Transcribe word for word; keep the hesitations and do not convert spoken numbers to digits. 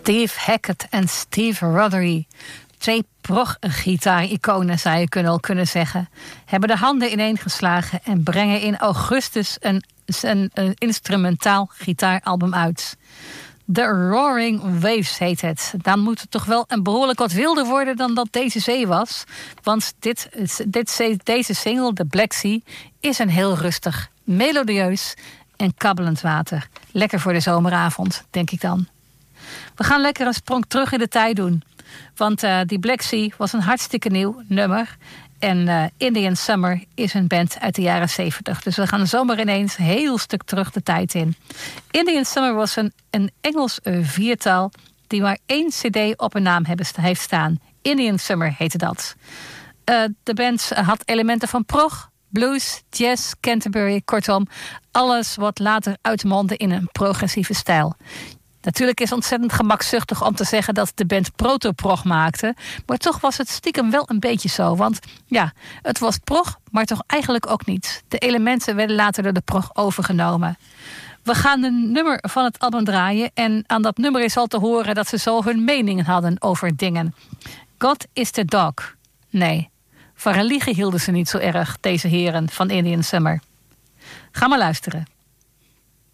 Steve Hackett en Steve Rothery, twee prog-gitaar-iconen zou je kunnen, al kunnen zeggen, hebben de handen ineengeslagen en brengen in augustus een, een, een instrumentaal gitaaralbum uit. The Roaring Waves heet het. Dan moet het toch wel een behoorlijk wat wilder worden dan dat deze zee was. Want dit, dit, deze single, The Black Sea, is een heel rustig, melodieus en kabbelend water. Lekker voor de zomeravond, denk ik dan. We gaan lekker een sprong terug in de tijd doen. Want uh, die Black Sea was een hartstikke nieuw nummer. En uh, Indian Summer is een band uit de jaren zeventig. Dus we gaan zomaar ineens een heel stuk terug de tijd in. Indian Summer was een, een Engels uh, viertal die maar één cd op een naam hebben, heeft staan. Indian Summer heette dat. Uh, de band had elementen van prog, blues, jazz, Canterbury, kortom, alles wat later uitmondde in een progressieve stijl. Natuurlijk is het ontzettend gemakzuchtig om te zeggen dat de band proto-prog maakte. Maar toch was het stiekem wel een beetje zo. Want ja, het was prog, maar toch eigenlijk ook niet. De elementen werden later door de prog overgenomen. We gaan een nummer van het album draaien. En aan dat nummer is al te horen dat ze zo hun meningen hadden over dingen. God is the dog. Nee, van religie hielden ze niet zo erg, deze heren van Indian Summer. Ga maar luisteren.